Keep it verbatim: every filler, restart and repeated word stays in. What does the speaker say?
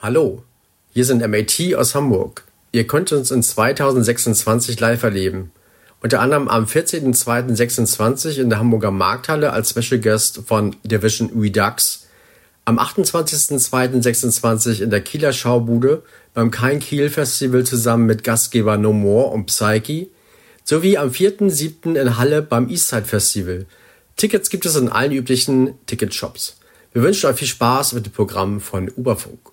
Hallo, hier sind M A T aus Hamburg. Ihr könnt uns in zweitausendsechsundzwanzig live erleben. Unter anderem am vierzehnten zweiten sechsundzwanzig in der Hamburger Markthalle als Special Guest von Division Redux. Am achtundzwanzigsten zweiten sechsundzwanzig in der Kieler Schaubude beim Kein Kiel Festival zusammen mit Gastgeber No More und Psyche. Sowie am vierten siebten in Halle beim Eastside Festival. Tickets gibt es in allen üblichen Ticketshops. Wir wünschen euch viel Spaß mit dem Programm von Uberfunk.